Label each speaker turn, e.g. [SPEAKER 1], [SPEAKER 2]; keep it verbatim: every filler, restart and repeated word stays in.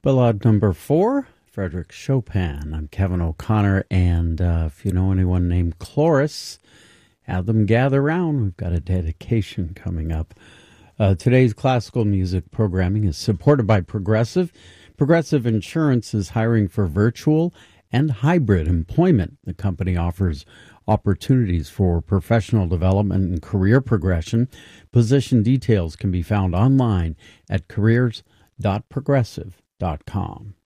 [SPEAKER 1] Ballad number four, Frederick Chopin. I'm Kevin O'Connor, and uh, if you know anyone named Cloris, have them gather round. We've got a dedication coming up. Uh, today's classical music programming is supported by Progressive. Progressive Insurance is hiring for virtual and hybrid employment. The company offers opportunities for professional development and career progression. Position details can be found online at careers dot progressive dot com.